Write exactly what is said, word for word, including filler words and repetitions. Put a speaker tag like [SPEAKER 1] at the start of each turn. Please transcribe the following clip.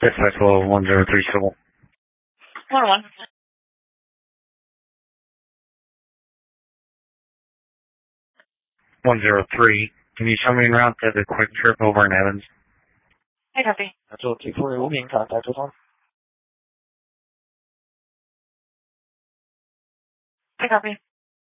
[SPEAKER 1] Dispatch level one zero three civil.
[SPEAKER 2] one one.
[SPEAKER 1] one zero three. Can you show me en route to the Quick Trip over in Evans?
[SPEAKER 2] I copy.
[SPEAKER 3] That's all two four. We'll be in contact with them.
[SPEAKER 2] I copy.